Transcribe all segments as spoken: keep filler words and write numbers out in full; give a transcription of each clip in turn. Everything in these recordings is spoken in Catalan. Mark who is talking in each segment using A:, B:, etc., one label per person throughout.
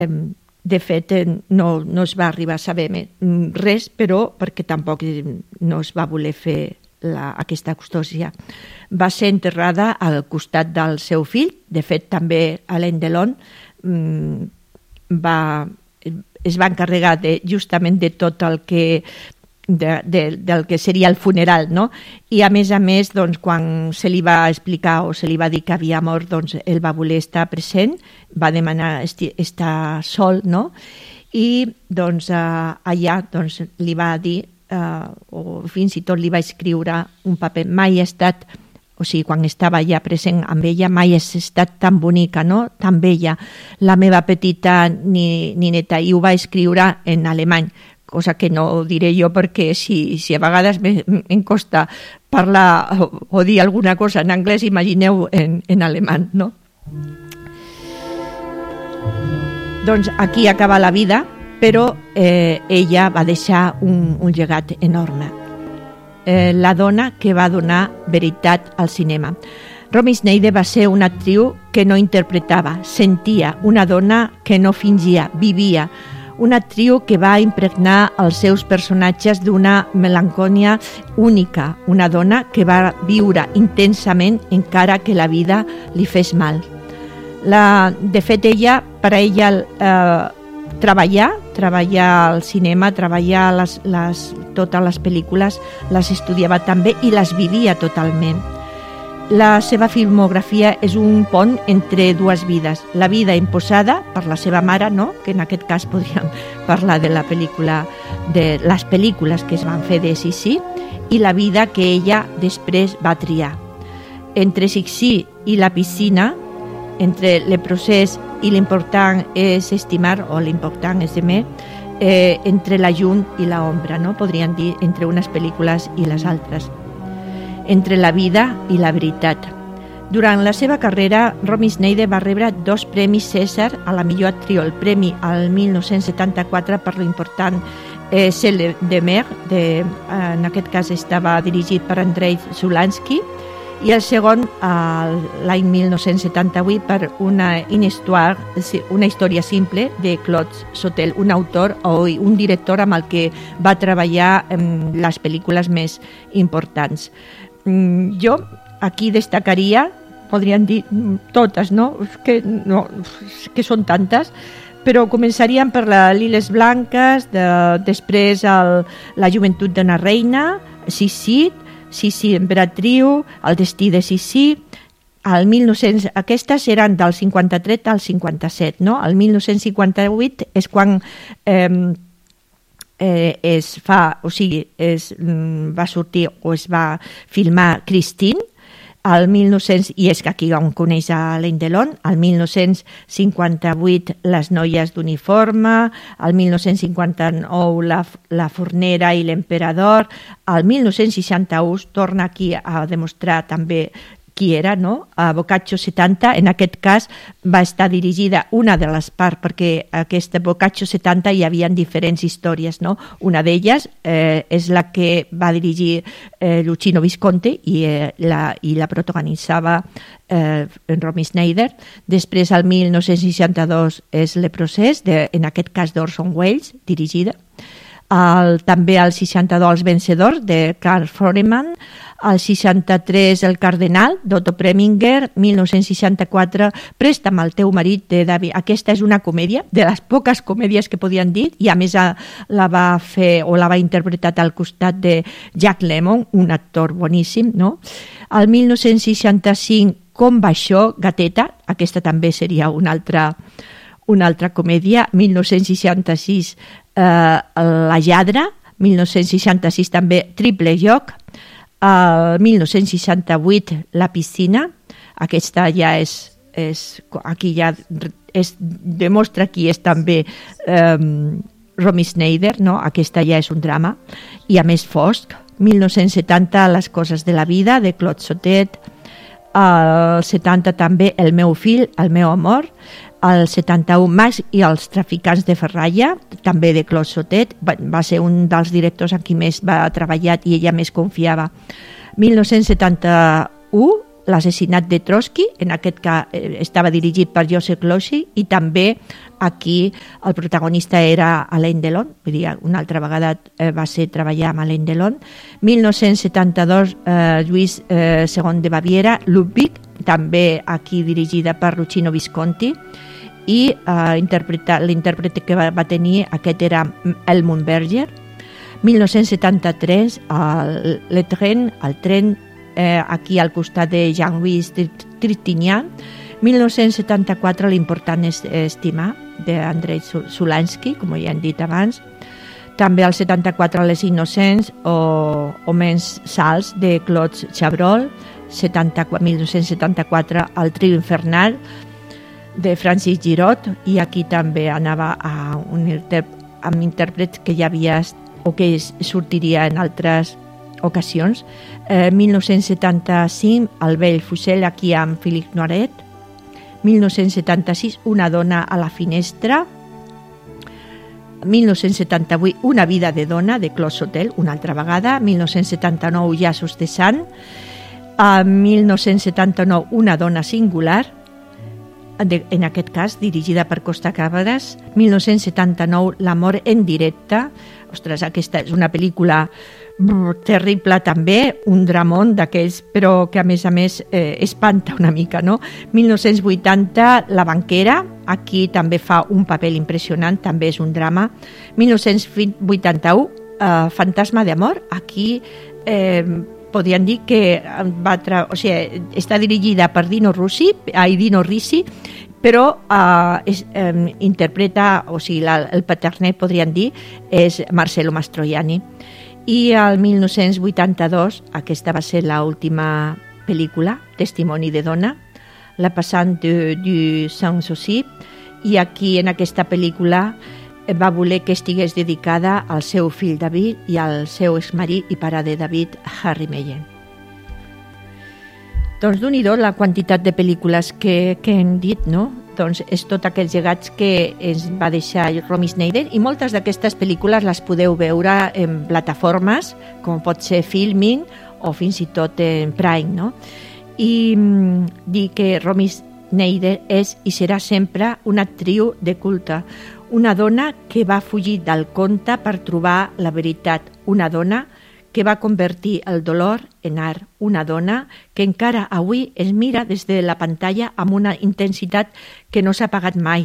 A: de fet, no, no es va arribar a saber res, però perquè tampoc no es va voler fer la, aquesta custòdia. Va ser enterrada al costat del seu fill. De fet, també Alain Delon va, es va encarregar de, justament de tot el que De, de, del que seria el funeral, no? I a més a més, doncs, quan se li va explicar o se li va dir que havia mort, doncs ell va voler estar present, va demanar esti, estar sol, no? I doncs allà doncs, li va dir, eh, o fins i tot li va escriure un paper, mai ha estat, o sigui, quan estava allà present amb ella, mai ha estat tan bonica, no? Tan bella, la meva petita nineta, i ho va escriure en alemany, cosa que no diré jo perquè si, si a vegades em costa parlar o, o dir alguna cosa en anglès, imagineu en, en alemany, no? Doncs aquí acaba la vida, però eh, ella va deixar un, un llegat enorme. Eh, la dona que va donar veritat al cinema. Romy Schneider va ser una actriu que no interpretava, sentia, una dona que no fingia, vivia, una actriu que va impregnar els seus personatges d'una melancòlia única, una dona que va viure intensament encara que la vida li fes mal. La, de fet, ella, per a ella, eh, treballar, treballar al cinema, treballar les, les, totes les pel·lícules, les estudiava també i les vivia totalment. La seva filmografia és un pont entre dues vides. La vida imposada per la seva mare, no? Que en aquest cas podríem parlar de la pel·lícula, de les pel·lícules que es van fer de Sissi, i la vida que ella després va triar. Entre Sissi i la piscina, entre el procés i l'important és estimar, o l'important és aimer, eh, entre la llum i l'ombra, no? Podríem dir entre unes pel·lícules i les altres. Entre la vida i la veritat. Durant la seva carrera, Romy Schneider va rebre dos premis César a la millor actriu, el premi al mil nou-cents setanta-quatre per l'important eh, Celle de Mer, de, en aquest cas estava dirigit per Andrei Zulansky, i el segon l'any mil nou-cents setanta-vuit per una, histoire, una història simple de Claude Sautel, un autor o un director amb el que va treballar en les pel·lícules més importants. Jo aquí destacaria, podríem dir totes, no? Que, no, que són tantes, però començaríem per la Liles Blanques, de, després el, la joventut d'una reina, Sissi, Sissi emperatriu, el destí de Sissi, el mil nou-cents, aquestes eren del cinquanta-tres al cinquanta-set, no? El mil nou-cents cinquanta-vuit és quan eh, eh, es fa, o sigui, es va sortir o es va filmar Christine, al mil nou-cents, i és que aquí on coneix a Alain Delon, al mil nou-cents cinquanta-vuit Les noies d'uniforme, al mil nou-cents cinquanta-nou La, la fornera i l'emperador, al mil nou-cents seixanta-u torna aquí a demostrar també qui era, no? A Boccaccio setanta, en aquest cas va estar dirigida una de les parts, perquè aquesta Boccaccio setanta hi havia diferents històries, no? Una d'elles eh, és la que va dirigir eh, Luchino Visconti i, eh, la, i la protagonitzava eh, Romy Schneider. Després, al mil nou-cents seixanta-dos, és Le Procés, de, en aquest cas d'Orson Welles, dirigida. El, també al seixanta-dos Els vencedors, de Carl Foreman. Al seixanta-tres El cardenal, d'Otto Preminger. Mil nou-cents seixanta-quatre Présta'm el teu marit, de David. Aquesta és una comèdia, de les poques comèdies que podien dir, i a més la va fer o la va interpretar al costat de Jack Lemmon, un actor boníssim, no? Al mil nou-cents seixanta-cinc Com va això, Gateta, aquesta també seria una altra, una altra comèdia. Mil nou-cents seixanta-sis eh, La lladra, mil nou-cents seixanta-sis també Triple joc, el mil nou-cents seixanta-vuit La piscina, aquesta ja és, és aquí ja es demostra qui és també eh, Romy Schneider, no? Aquesta ja és un drama, i a més fosc. Mil nou-cents setanta Les coses de la vida, de Claude Sautet. El setanta també El meu fill, el meu amor. El setanta-u Max i els traficants de ferralla, també de Claude Sautet, va ser un dels directors amb qui més va treballar i ella més confiava. mil nou-cents setanta-u l'assassinat de Trotsky, en aquest cas eh, estava dirigit per Joseph Losey, i també aquí el protagonista era Alain Delon, vull dir, una altra vegada eh, va ser treballar amb Alain Delon. mil nou-cents setanta-dos, eh, Lluís eh, segon de Baviera, Ludwig, també aquí dirigida per Luchino Visconti, i eh, l'intèrpret que va, va tenir aquest era Helmut Berger. mil nou-cents setanta-tres, el, le tren, el tren eh, aquí al costat de Jean-Louis Trintignant. mil nou-cents setanta-quatre, l'important és estimar, d'Andrei Solansky, com ja hem dit abans. També el setanta-quatre, Les Innocents o, o Menys Salts, de Claude Chabrol. mil nou-cents setanta-quatre, El trio infernal, de Francis Girot, i aquí també anava a un amb intèrprets que ja havia o que sortiria en altres ocasions. Eh, mil nou-cents setanta-cinc, El vell fusell, aquí amb Philippe Noiret. mil nou-cents setanta-sis, Una dona a la finestra. mil nou-cents setanta-vuit, Una vida de dona, de Claude Sautel, una altra vegada. mil nou-cents setanta-nou, Llaços de sang. A mil nou-cents setanta-nou, Una dona singular, de, en aquest cas dirigida per Costa Cabres. mil nou-cents setanta-nou, L'amor en directe. Ostres, aquesta és una pel·lícula brr, terrible també, un dramón d'aquells, però que a més a més eh, espanta una mica, no? mil nou-cents vuitanta, La banquera, aquí també fa un paper impressionant, també és un drama. mil nou-cents vuitanta-u, eh, Fantasma d'amor, aquí eh, podríem dir que va tra... o sigui, està dirigida per Dino Risi, ai, Dino Risi, però eh, és, eh, interpreta, o sigui, la, el paternet, podríem dir, és Marcello Mastroianni. I el mil nou-cents vuitanta-dos, aquesta va ser l'última pel·lícula, Testimoni de dona, La passant de, du Sanssouci, i aquí en aquesta pel·lícula va voler que estigués dedicada al seu fill David i al seu exmarit i pare de David, Harry Meyen. Doncs d'un-i-do la quantitat de pel·lícules que, que hem dit, no? Doncs és tot aquells llegats que ens va deixar Romy Schneider, i moltes d'aquestes pel·lícules les podeu veure en plataformes, com pot ser Filmin o fins i tot en Prime, no? I mm, dir que Romy Schneider és i serà sempre una actriu de culte, una dona que va fugir del conte per trobar la veritat, una dona que va convertir el dolor en art, una dona que encara avui es mira des de la pantalla amb una intensitat que no s'ha apagat mai.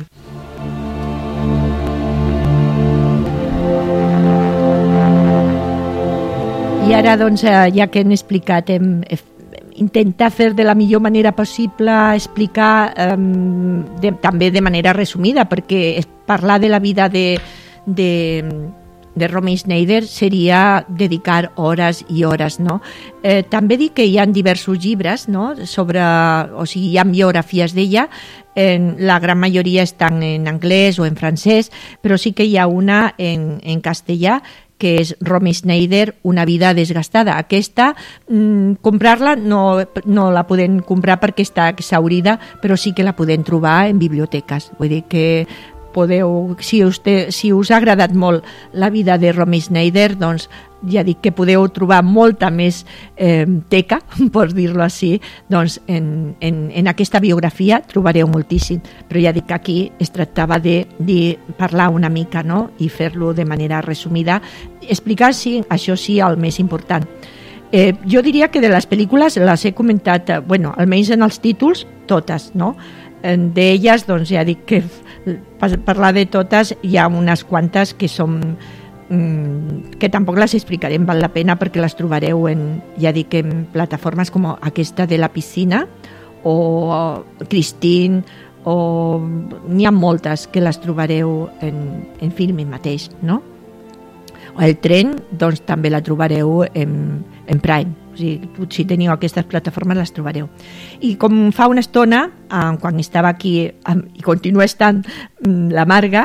A: I ara, doncs, ja que hem explicat, hem intentar fer de la millor manera possible, explicar eh, de, també de manera resumida, perquè parlar de la vida de, de, de Romy Schneider seria dedicar hores i hores, no? Eh, també dic que hi ha diversos llibres, no? Sobre, o sigui, hi ha biografies d'ella, en, la gran majoria estan en anglès o en francès, però sí que hi ha una en, en castellà, que és Romy Schneider, Una vida desgastada. Aquesta, mmm, comprar-la no, no la podem comprar perquè està exhaurida, però sí que la podem trobar en biblioteques. Vull dir que podeu, si us, te, si us ha agradat molt la vida de Romy Schneider, doncs ja dic que podeu trobar molta més eh, teca, per dir-lo així, doncs en, en, en aquesta biografia trobareu moltíssim, però ja dic que aquí es tractava de, de parlar una mica, no? I fer-lo de manera resumida, explicar, sí, això sí, el més important. Eh, jo diria que de les pel·lícules les he comentat, eh, bueno, almenys en els títols, totes, no? D'elles, doncs ja dic que per parlar de totes hi ha unes quantes que són que tampoc les explicarem, val la pena perquè les trobareu en, ja dic, en plataformes com aquesta de La piscina o Christine, o n'hi ha moltes que les trobareu en, en Filmin mateix, no? El tren, doncs també la trobareu en, en Prime, o sigui, si teniu aquestes plataformes les trobareu. I com fa una estona, quan estava aquí i continua estant la Marga,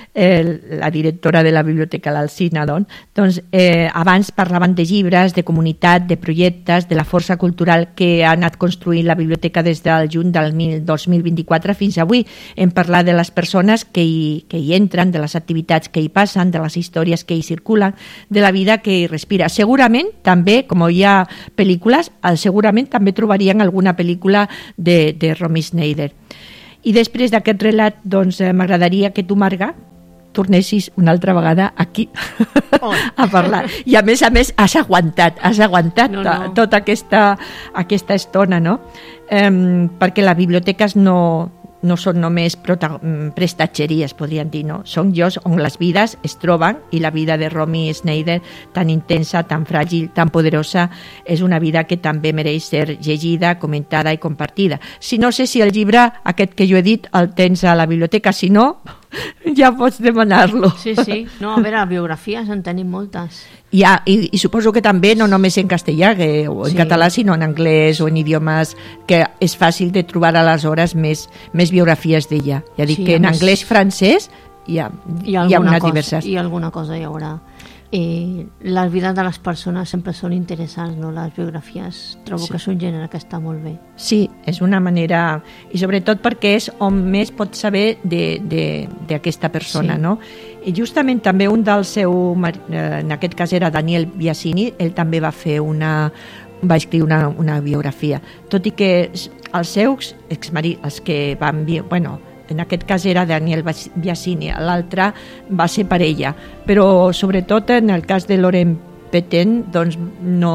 A: eh, la directora de la Biblioteca l'Alsina, doncs, doncs eh, abans parlaven de llibres, de comunitat, de projectes, de la força cultural que ha anat construint la biblioteca des del juny del dos mil vint-i-quatre fins avui. Hem parlat de les persones que hi, que hi entren, de les activitats que hi passen, de les històries que hi circulen, de la vida que hi respira. Segurament també, com hi ha pel·lícules, segurament també trobarien alguna pel·lícula de, de Romy Schneider. I després d'aquest relat, doncs, eh, m'agradaria que tu, Marga, tornessis una altra vegada aquí oh. a parlar. I a més a més has aguantat, has aguantat no, no. tota aquesta, aquesta estona, no? Eh, perquè les biblioteques no, no són només prestatgeries, podríem dir, no? Són llocs on les vides es troben i la vida de Romy Schneider, tan intensa, tan fràgil, tan poderosa, és una vida que també mereix ser llegida, comentada i compartida. Si no sé si el llibre, aquest que jo he dit, el tens a la biblioteca, si no, ja pots demanar-lo.
B: Sí, sí. No, a veure, biografies en tenim moltes.
A: Ja, i, i suposo que també no només en castellà que, o en sí. català, sinó en anglès o en idiomes que és fàcil de trobar aleshores més, més biografies d'ella. Ja dic sí, que en més... anglès, francès hi ha, hi ha, hi ha unes
B: cosa,
A: diverses.
B: I alguna cosa hi haurà. Eh, les vides de les persones sempre són interessants, no? Les biografies trobo sí. que és un gènere que està molt bé.
A: Sí, és una manera, i sobretot perquè és on més pots saber d'aquesta persona, sí. no? I justament també un del seu, en aquest cas era Daniel Biasini, ell també va fer una, va escriure una, una biografia, tot i que els seus exmarits, els que van, bueno, en aquest cas era Daniel Biasini, l'altre va ser per ella, però sobretot en el cas de Laurent Pétain, doncs no...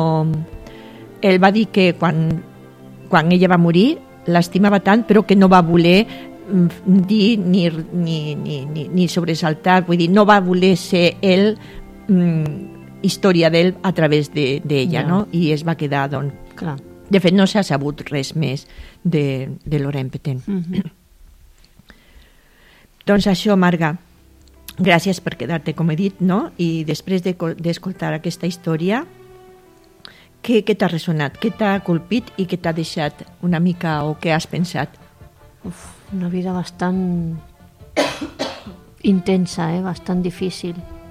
A: Ell va dir que quan, quan ella va morir l'estimava tant, però que no va voler dir ni, ni, ni, ni, ni sobresaltar, vull dir, no va voler ser ell mm, història d'ell a través d'ella, de, ja. no? I es va quedar, doncs...
B: Clar.
A: De fet, no s'ha sabut res més de, de Laurent Pétain. Mm-hmm. Doncs això, Marga, gràcies per quedar-te, com he dit, no? I després d'escoltar de, aquesta història, què, què t'ha ressonat? Què t'ha colpit i què t'ha deixat una mica o què has pensat?
B: Uf, una vida bastant intensa, eh? Bastant difícil.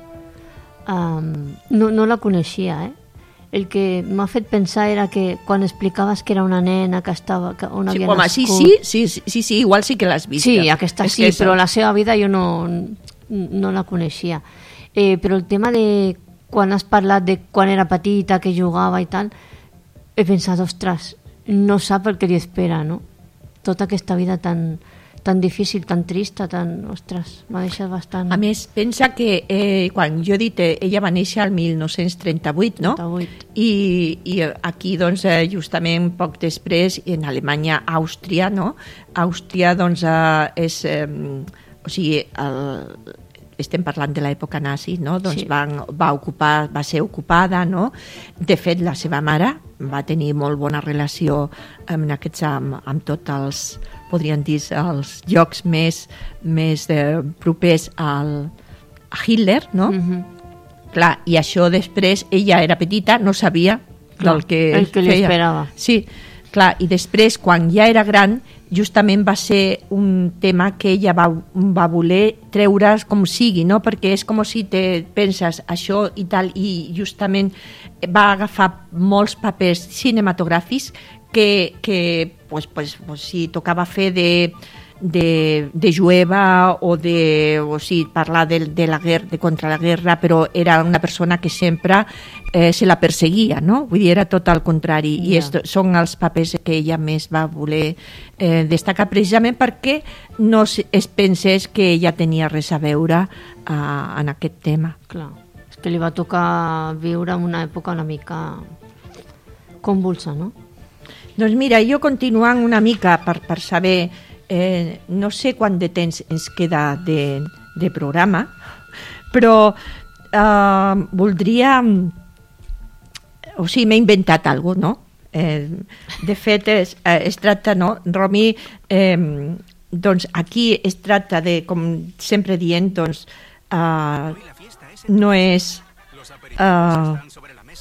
B: Um, no, no la coneixia, eh? El que m'ha fet pensar era que quan explicaves que era una nena que estava que on
A: sí,
B: havia
A: home,
B: nascut...
A: Sí, sí, sí, sí, sí, igual sí que l'has vist.
B: Sí, aquesta sí, que però la seva vida jo no, no la coneixia. Eh, però el tema de quan has parlat de quan era petita, que jugava i tal, he pensat, ostres, no sap el que li espera, no? Tota aquesta vida tan... tan difícil, tan trista, tan... Ostres, m'ha deixat bastant...
A: A més, pensa que eh, quan jo he dit, eh, ella va néixer al mil nou-cents trenta-vuit, no?
B: trenta-vuit.
A: I, i aquí, doncs, eh, justament poc després, en Alemanya, Àustria, no? Àustria, doncs, eh, és... Eh, o sigui, el, estem parlant de l'època nazi, no? Doncs sí. van, va, ocupar, va ser ocupada, no? De fet, la seva mare va tenir molt bona relació amb, aquests, amb, amb tots els... podríem dir, els llocs més, més eh, propers al, a Hitler, no? Mm-hmm. Clar, i això després, ella era petita, no sabia clar, del que,
B: el que li
A: feia.
B: Esperava.
A: Sí, clar, i després, quan ja era gran, justament va ser un tema que ella va, va voler treure com sigui, no? Perquè és com si te penses això i tal, i justament va agafar molts papers cinematogràfics que, que pues, pues, pues, si tocava fer de, de, de jueva o de o sigui, parlar de, de la guerra, de contra la guerra, però era una persona que sempre eh, se la perseguia, no? Vull dir, era tot el contrari. Yeah. I esto, són els papers que ella més va voler eh, destacar precisament perquè no es pensés que ella tenia res a veure eh, en aquest tema.
B: Clar, és que li va tocar viure en una època una mica convulsa, no?
A: Doncs mira, jo continuant una mica per, per saber, eh, no sé quant de temps ens queda de, de programa, però eh, voldria... O sigui, m'he inventat alguna cosa, no? Eh, de fet, es, eh, es tracta, no? Romy, eh, doncs aquí es tracta de, com sempre dient, doncs, eh, no és... Eh,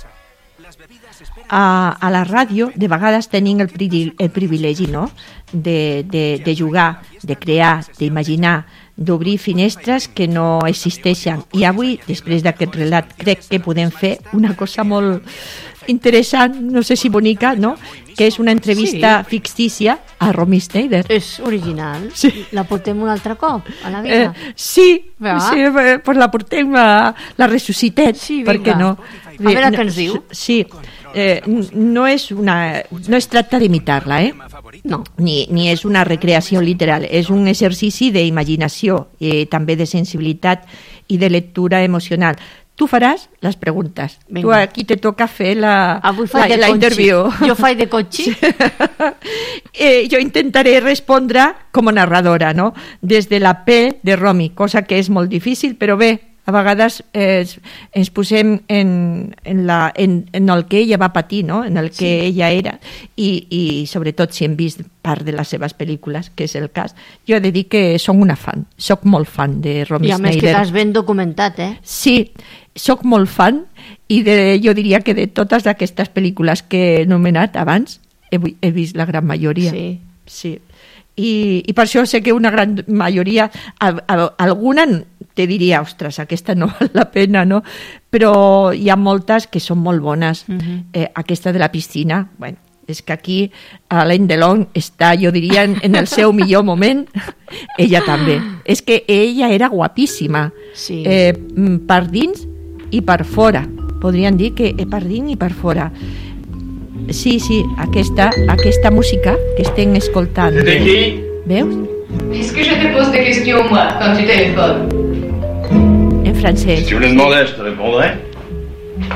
A: A, a la ràdio de vegades tenim el, pri, el privilegi, no? de, de, de jugar, de crear, d'imaginar, d'obrir finestres que no existeixen. I avui, després d'aquest relat, crec que podem fer una cosa molt interessant, no sé si bonica, no? Que és una entrevista sí. fictícia a Romy Schneider.
B: És original.
A: Sí.
B: La portem un altre cop a la vida.
A: Eh, sí, sí, pues la portem, a, la ressuscitem,
B: sí,
A: per què no?
B: A veure no, què ens diu.
A: Sí, eh, no és una, no es tracta d'imitar-la, eh?
B: No.
A: Ni, ni és una recreació literal, és un exercici d'imaginació, eh, també de sensibilitat i de lectura emocional. Tu faràs les preguntes.
B: Venga.
A: Tu aquí te toca fer la, la,
B: de
A: la interview.
B: Jo faig de Conchi.
A: eh, jo intentaré respondre com a narradora, no? Des de la P de Romy, cosa que és molt difícil, però bé, a vegades eh, ens posem en, en, la, en, en el que ella va patir, no? En el que sí. ella era, i, i sobretot si hem vist part de les seves pel·lícules, que és el cas. Jo he de dir que soc una fan, soc molt fan de Romy Schneider.
B: I a més que t'has ben documentat, eh?
A: Sí, soc molt fan, i de, jo diria que de totes aquestes pel·lícules que he anomenat abans, he, he vist la gran majoria.
B: Sí.
A: Sí. I, i per això sé que una gran majoria, a, a, alguna te diria, ostres, aquesta no val la pena, no? Però hi ha moltes que són molt bones. Uh-huh. eh, aquesta de la piscina, bueno, és que aquí Alain Delon està, jo diria, en, en el seu millor moment. Ella també. És que ella era guapíssima.
B: Sí.
A: Eh, per dins i per fora. Podríem dir que per dins i per fora. Sí, sí, aquesta, aquesta música que estem escoltant.
C: C'était qui?
A: Veus?
D: Est-ce que je te pose des questions, moi, quand tu téléphones?
A: En francès.
C: Si tu me le demandais, je te répondrais.